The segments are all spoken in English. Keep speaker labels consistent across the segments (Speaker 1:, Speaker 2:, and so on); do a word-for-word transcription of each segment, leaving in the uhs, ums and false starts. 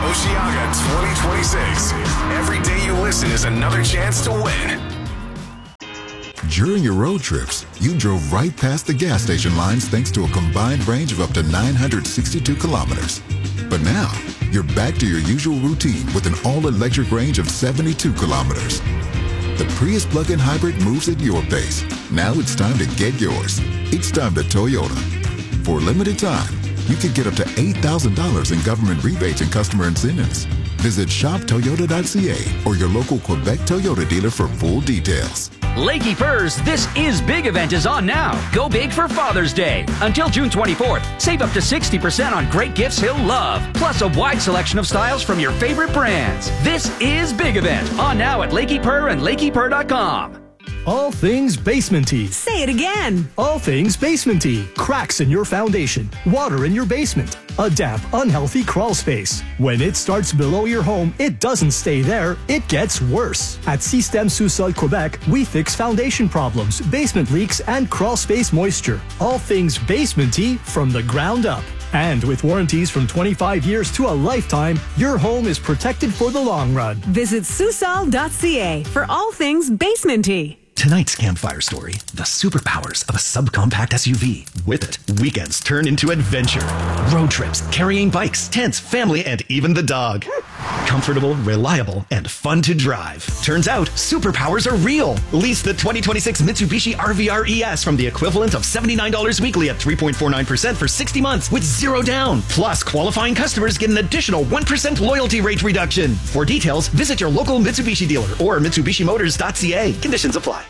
Speaker 1: Oceaga twenty twenty-six. Every day you listen is another chance to win.
Speaker 2: During your road trips, you drove right past the gas station lines thanks to a combined range of up to nine hundred sixty-two kilometers. But now, you're back to your usual routine with an all-electric range of seventy-two kilometers. The Prius plug-in hybrid moves at your pace. Now it's time to get yours. It's time to Toyota. For a limited time, you can get up to eight thousand dollars in government rebates and customer incentives. Visit shop toyota dot c a or your local Quebec Toyota dealer for full details.
Speaker 3: Lakey Furs, this is Big Event is on now. Go big for Father's Day. Until June twenty-fourth, save up to sixty percent on great gifts he'll love. Plus a wide selection of styles from your favorite brands. This is Big Event, on now at Lakey Purr and lakey purr dot com.
Speaker 4: All things basement-y.
Speaker 5: Say it again.
Speaker 4: All things basement-y. Cracks in your foundation. Water in your basement. A damp, unhealthy crawl space. When it starts below your home, it doesn't stay there. It gets worse. At Système Sous-Sol Quebec, we fix foundation problems, basement leaks, and crawl space moisture. All things basement-y from the ground up. And with warranties from twenty-five years to a lifetime, your home is protected for the long run.
Speaker 5: Visit Sous-Sol dot c a for all things basement-y.
Speaker 6: Tonight's campfire story, the superpowers of a subcompact S U V. With it, weekends turn into adventure. Road trips, carrying bikes, tents, family, and even the dog. Comfortable, reliable, and fun to drive. Turns out, superpowers are real. Lease the twenty twenty-six Mitsubishi R V R E S from the equivalent of seventy-nine dollars weekly at three point four nine percent for sixty months with zero down. Plus, qualifying customers get an additional one percent loyalty rate reduction. For details, visit your local Mitsubishi dealer or mitsubishi motors dot c a. Conditions apply.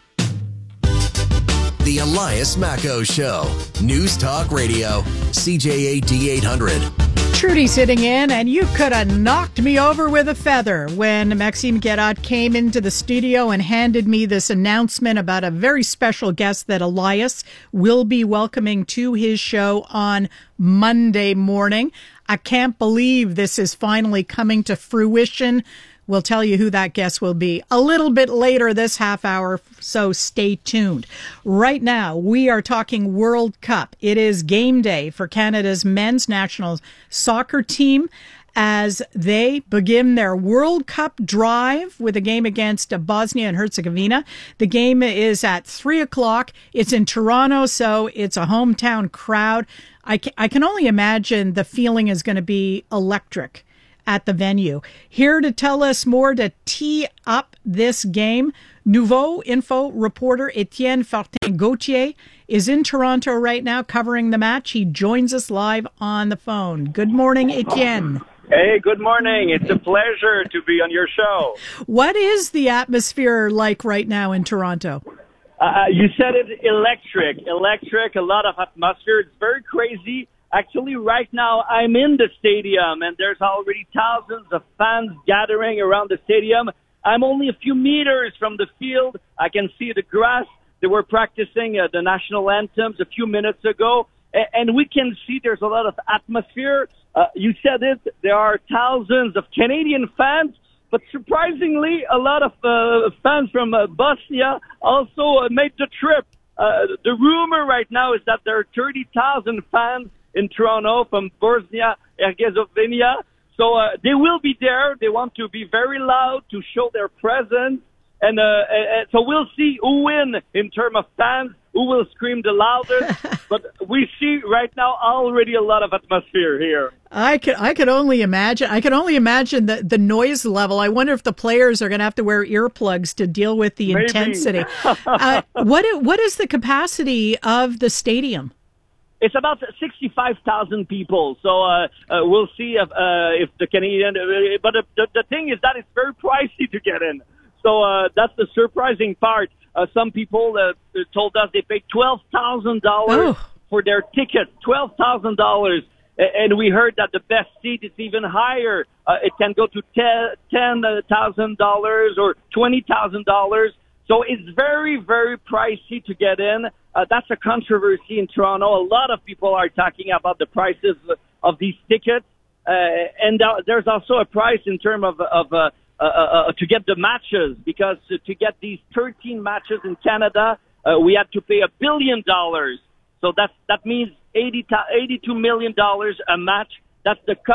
Speaker 7: The Elias Macco Show. News Talk Radio. C J A D eight hundred.
Speaker 8: Trudy sitting in, and you could have knocked me over with a feather when Maxime Guérat came into the studio and handed me this announcement about a very special guest that Elias will be welcoming to his show on Monday morning. I can't believe this is finally coming to fruition. We'll tell you who that guest will be a little bit later this half hour, so stay tuned. Right now, we are talking World Cup. It is game day for Canada's men's national soccer team as they begin their World Cup drive with a game against Bosnia and Herzegovina. The game is at three o'clock. It's in Toronto, so it's a hometown crowd. I can, I can only imagine the feeling is going to be electric at the venue. Here to tell us more, to tee up this game, Nouveau Info reporter Etienne Fortin-Gauthier is in Toronto right now covering the match. He joins us live on the phone. Good morning, Etienne.
Speaker 9: Hey, good morning. It's a pleasure to be on your show.
Speaker 8: What is the atmosphere like right now in Toronto?
Speaker 9: Uh, you said it, electric. Electric, a lot of atmosphere. It's very crazy. Actually, right now, I'm in the stadium, and there's already thousands of fans gathering around the stadium. I'm only a few meters from the field. I can see the grass. They were practicing uh, the national anthems a few minutes ago, a- and we can see there's a lot of atmosphere. Uh, you said it, there are thousands of Canadian fans, but surprisingly, a lot of uh, fans from uh, Bosnia also uh, made the trip. Uh, the rumor right now is that there are thirty thousand fans in Toronto from Bosnia Herzegovina. So uh, they will be there. They want to be very loud to show their presence. And, uh, and so we'll see who win in terms of fans, who will scream the loudest. But we see right now already a lot of atmosphere here.
Speaker 8: I can I can only imagine. I can only imagine the, the noise level. I wonder if the players are going to have to wear earplugs to deal with the
Speaker 9: Maybe.
Speaker 8: intensity. uh, what what is the capacity of the stadium?
Speaker 9: It's about sixty-five thousand people, so uh, uh, we'll see if, uh, if the Canadian. Uh, but the, the thing is that it's very pricey to get in, so uh, that's the surprising part. Uh, some people uh, told us they paid twelve thousand dollars
Speaker 8: oh.
Speaker 9: for their ticket, twelve thousand dollars, and we heard that the best seat is even higher. Uh, it can go to ten thousand dollars or twenty thousand dollars. So it's very, very pricey to get in. Uh, that's a controversy in Toronto. A lot of people are talking about the prices of these tickets. Uh, and uh, there's also a price in terms of, of uh, uh, uh, to get the matches, because to, to get these thirteen matches in Canada, uh, we had to pay a billion dollars. So that's, that means eighty, eighty-two million dollars a match. That's the cost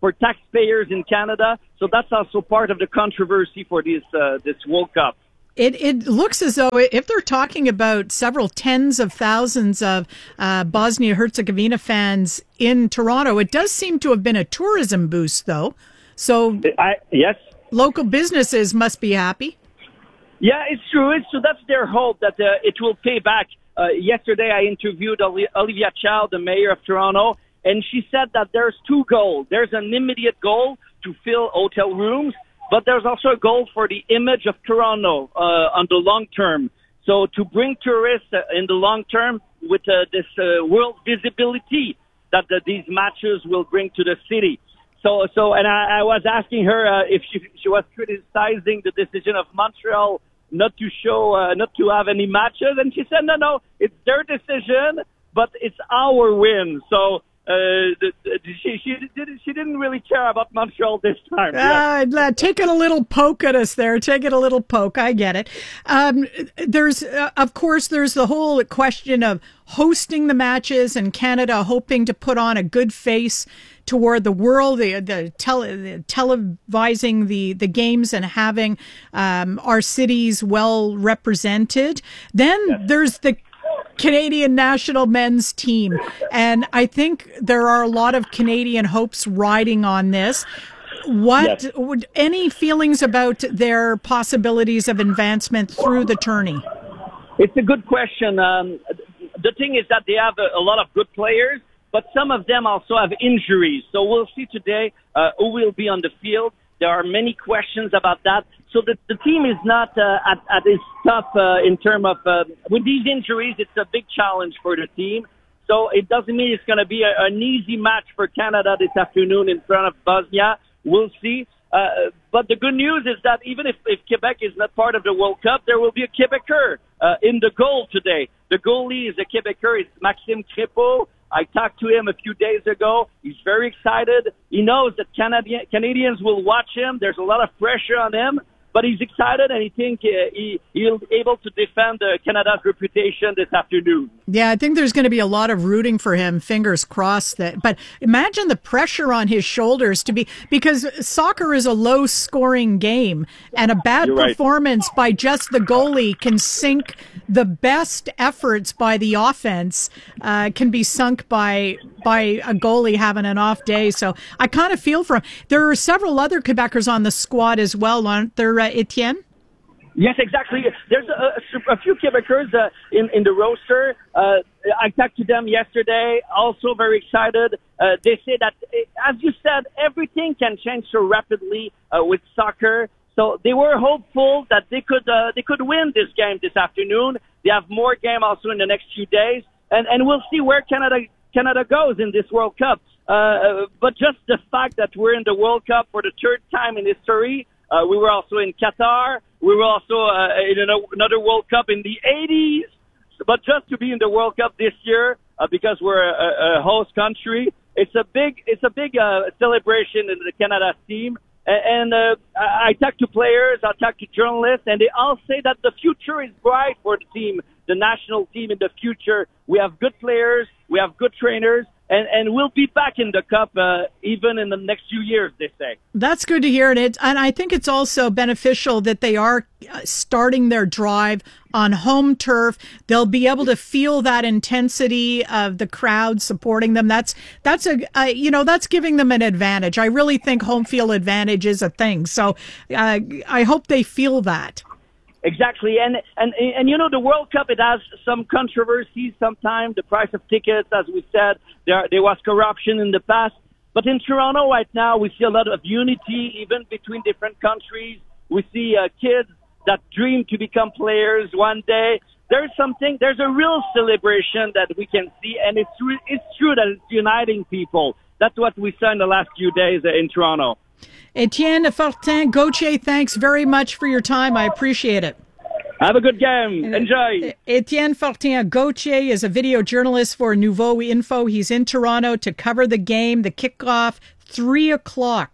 Speaker 9: for taxpayers in Canada. So that's also part of the controversy for this uh, this World Cup.
Speaker 8: It it looks as though if they're talking about several tens of thousands of uh, Bosnia-Herzegovina fans in Toronto, it does seem to have been a tourism boost, though. So
Speaker 9: I, yes,
Speaker 8: local businesses must be happy.
Speaker 9: Yeah, it's true. It's, so that's their hope that uh, it will pay back. Uh, yesterday, I interviewed Olivia Chow, the mayor of Toronto, and she said that there's two goals. There's an immediate goal to fill hotel rooms, but there's also a goal for the image of Toronto uh, on the long term. So to bring tourists uh, in the long term with uh, this uh, world visibility that uh, these matches will bring to the city. So, so, and I, I was asking her uh, if she, she was criticizing the decision of Montreal not to show, uh, not to have any matches, and she said, no, no, it's their decision, but it's our win. So. Uh, the, the, she she didn't she didn't really care about Montreal this time. Yeah.
Speaker 8: Uh, taking a little poke at us there, taking a little poke. I get it. Um, there's uh, of course there's the whole question of hosting the matches and Canada hoping to put on a good face toward the world, the the, tele, the televising the the games and having um, our cities well represented. Then yes. There's the Canadian national men's team. And I think there are a lot of Canadian hopes riding on this. What yes. would any feelings about their possibilities of advancement through the tourney?
Speaker 9: It's a good question. Um, the thing is that they have a, a lot of good players, but some of them also have injuries. So we'll see today uh, who will be on the field. There are many questions about that. So the, the team is not uh, at, at its top uh, in terms of, uh, with these injuries, it's a big challenge for the team. So it doesn't mean it's going to be a, an easy match for Canada this afternoon in front of Bosnia. We'll see. Uh, but the good news is that even if, if Quebec is not part of the World Cup, there will be a Quebecer uh, in the goal today. The goalie is a Quebecer. It's Maxime Crépeau. I talked to him a few days ago. He's very excited. He knows that Canadian, Canadians will watch him. There's a lot of pressure on him, but he's excited and he thinks uh, he, he'll be able to defend uh, Canada's reputation this afternoon.
Speaker 8: Yeah, I think there's going to be a lot of rooting for him, fingers crossed. That, but imagine the pressure on his shoulders to be, because soccer is a low scoring game and a bad
Speaker 9: You're
Speaker 8: performance
Speaker 9: right.
Speaker 8: by just the goalie can sink the best efforts by the offense, uh, can be sunk by by a goalie having an off day. So I kind of feel for him. There are several other Quebecers on the squad as well, aren't there, uh, Etienne?
Speaker 9: Yes, exactly. There's a, a few Quebecers uh, in, in the roster. Uh, I talked to them yesterday, also very excited. Uh, they say that, as you said, everything can change so rapidly uh, with soccer. So they were hopeful that they could uh, they could win this game this afternoon. They have more game also in the next few days, and and we'll see where Canada Canada goes in this World Cup. Uh, but just the fact that we're in the World Cup for the third time in history, uh, we were also in Qatar, we were also uh, in another World Cup in the eighties. But just to be in the World Cup this year, uh, because we're a, a host country, it's a big it's a big uh, celebration in the Canada team. And uh, I talk to players, I talk to journalists, and they all say that the future is bright for the team, the national team in the future. We have good players, we have good trainers, and, and we'll be back in the Cup uh, even in the next few years, they say.
Speaker 8: That's good to hear. And, it, and I think it's also beneficial that they are starting their drive on home turf. They'll be able to feel that intensity of the crowd supporting them. That's, that's a, uh, you know, that's giving them an advantage. I really think home field advantage is a thing. So uh, I hope they feel that.
Speaker 9: Exactly. And, and, and, you know, the World Cup, it has some controversies sometimes. The price of tickets, as we said, there, there was corruption in the past. But in Toronto right now, we see a lot of unity, even between different countries. We see uh, kids that dream to become players one day. There's something, there's a real celebration that we can see, and it's, re- it's true that it's uniting people. That's what we saw in the last few days uh, in Toronto.
Speaker 8: Etienne Fortin, Gauthier, thanks very much for your time. I appreciate it.
Speaker 9: Have a good game. Enjoy.
Speaker 8: Etienne Fortin Gauthier is a video journalist for Nouveau Info. He's in Toronto to cover the game, the kickoff, three o'clock.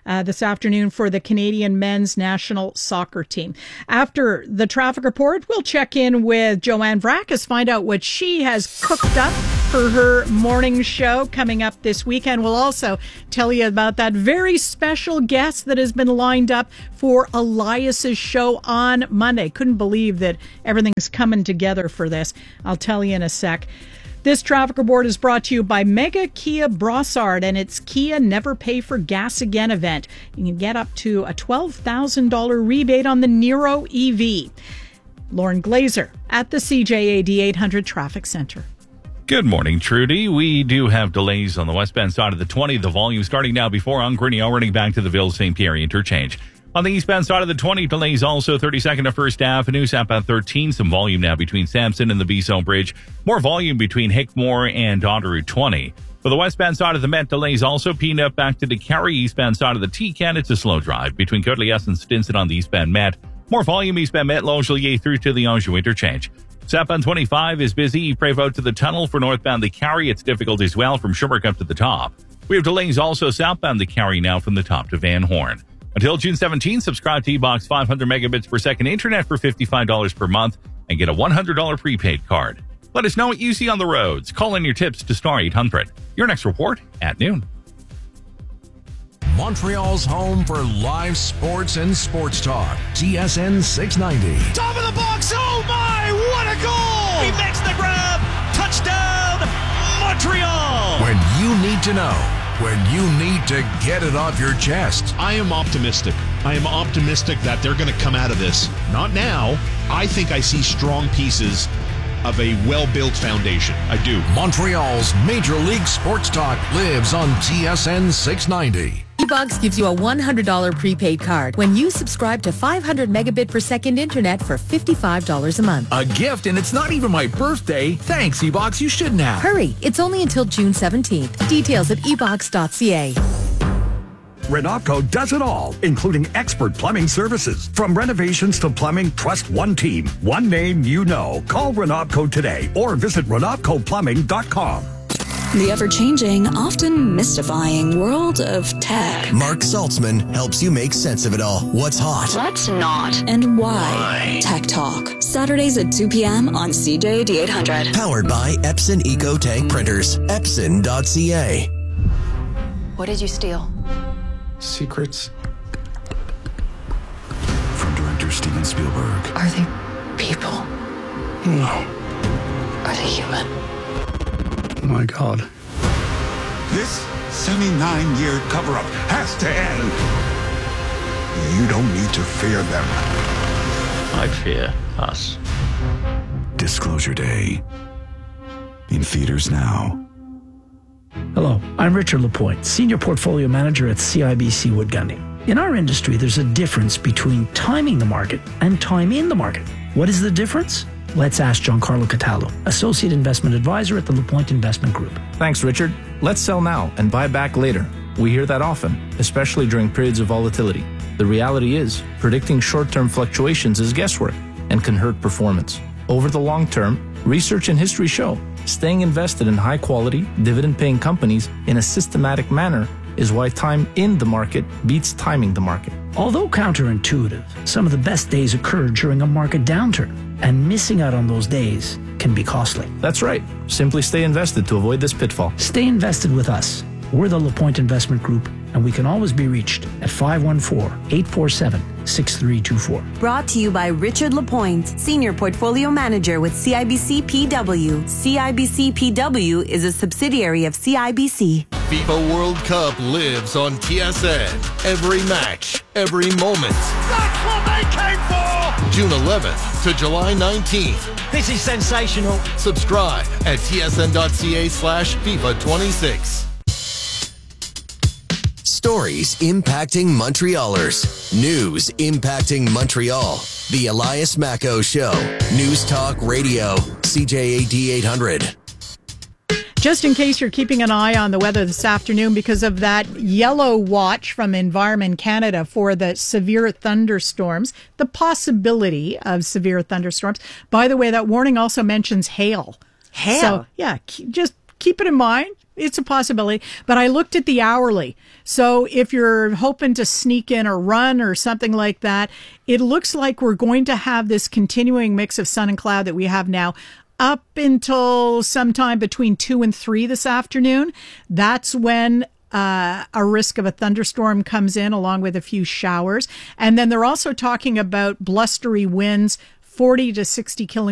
Speaker 8: uh, this afternoon for the Canadian men's national soccer team. After the traffic report, we'll check in with Joanne Vracus, find out what she has cooked up for her morning show coming up this weekend. We'll also tell you about that very special guest that has been lined up for Elias's show on Monday. Couldn't believe that everything's coming together for this. I'll tell you in a sec. This traffic report is brought to you by Mega Kia Brossard and its Kia Never Pay for Gas Again event. You can get up to a twelve thousand dollars rebate on the Nero E V. Lauren Glazer at the C J A D eight hundred Traffic Center.
Speaker 10: Good morning, Trudy. We do have delays on the westbound side of the twenty. The volume starting now before Ungrinio, running back to the Ville-Saint Pierre interchange. On the eastbound side of the twenty, delays also thirty-second to First Avenue, southbound thirteen. Some volume now between Sampson and the Bisson Bridge. More volume between Hickmore and Daughter Route twenty. For the westbound side of the Met, delays also Peanut back to DeCarry. Eastbound side of the T-Can, it's a slow drive between Côte-Liesse and Stinson on the eastbound Met. More volume eastbound Met, Longueuil through to the Anjou interchange. Southbound twenty-five is busy. Prévost to the tunnel. For northbound the Carry, it's difficult as well from Sherbrooke up to the top. We have delays also southbound the Carry now from the top to Van Horn. Until June seventeenth, subscribe to eBox five hundred megabits per second internet for fifty-five dollars per month and get a one hundred dollars prepaid card. Let us know what you see on the roads. Call in your tips to Star eight hundred. Your next report at noon.
Speaker 11: Montreal's home for live sports and sports talk. T S N six ninety.
Speaker 12: Top of the box. Oh my, what a goal! He makes the grab. Touchdown, Montreal!
Speaker 11: When you need to know, when you need to get it off your chest.
Speaker 13: I am optimistic. I am optimistic that they're going to come out of this. Not now. I think I see strong pieces of a well-built foundation. I do.
Speaker 11: Montreal's Major League Sports Talk lives on T S N six ninety.
Speaker 14: eBox gives you a one hundred dollars prepaid card when you subscribe to five hundred megabit per second internet for fifty-five dollars a month.
Speaker 15: A gift, and it's not even my birthday. Thanks, eBox. You should now.
Speaker 14: Hurry. It's only until June seventeenth. Details at e box dot c a.
Speaker 16: Renopco does it all, including expert plumbing services. From renovations to plumbing, trust one team, one name you know. Call Renopco today or visit renopco plumbing dot com.
Speaker 17: The ever-changing, often mystifying world of tech.
Speaker 7: Mark Saltzman helps you make sense of it all. What's hot?
Speaker 17: What's not? And why?
Speaker 7: why?
Speaker 17: Tech Talk. Saturdays at two p.m. on C J A D eight hundred.
Speaker 7: Powered by Epson EcoTank Printers. Epson dot c a.
Speaker 18: What did you steal?
Speaker 19: Secrets from director Steven Spielberg.
Speaker 18: Are they people?
Speaker 19: No.
Speaker 18: Are they human?
Speaker 19: Oh my God.
Speaker 20: This seventy-nine year cover-up has to end. You don't need to fear them.
Speaker 21: I fear us.
Speaker 19: Disclosure Day. In theaters now.
Speaker 22: Hello, I'm Richard Lapointe, Senior Portfolio Manager at C I B C Wood Gundy. In our industry, there's a difference between timing the market and time in the market. What is the difference? Let's ask Giancarlo Cataldo, Associate Investment Advisor at the Lapointe Investment Group.
Speaker 23: Thanks, Richard. Let's sell now and buy back later. We hear that often, especially during periods of volatility. The reality is, predicting short-term fluctuations is guesswork and can hurt performance. Over the long term, research and history show staying invested in high-quality, dividend-paying companies in a systematic manner is why time in the market beats timing the market.
Speaker 22: Although counterintuitive, some of the best days occur during a market downturn, and missing out on those days can be costly.
Speaker 23: That's right. Simply stay invested to avoid this pitfall.
Speaker 22: Stay invested with us. We're the LaPointe Investment Group, and we can always be reached at five one four, eight four seven, six three two four.
Speaker 24: Brought to you by Richard Lapointe, Senior Portfolio Manager with C I B C P W. C I B C P W is a subsidiary of C I B C.
Speaker 25: FIFA World Cup lives on T S N. Every match, every moment.
Speaker 12: That's what they came for!
Speaker 25: June eleventh to July nineteenth.
Speaker 12: This is sensational.
Speaker 25: Subscribe at T S N dot C A slash FIFA twenty-six.
Speaker 7: Stories impacting Montrealers. News impacting Montreal. The Elias Macco Show. News Talk Radio. C J A D eight hundred.
Speaker 8: Just in case you're keeping an eye on the weather this afternoon because of that yellow watch from Environment Canada for the severe thunderstorms, the possibility of severe thunderstorms. By the way, that warning also mentions hail.
Speaker 24: Hail?
Speaker 8: So, yeah, just keep it in mind. it's a possibility. But I looked at the hourly. So if you're hoping to sneak in a run or something like that, it looks like we're going to have this continuing mix of sun and cloud that we have now up until sometime between two and three this afternoon. That's when Uh, a risk of a thunderstorm comes in along with a few showers. And then they're also talking about blustery winds, forty to sixty kilometers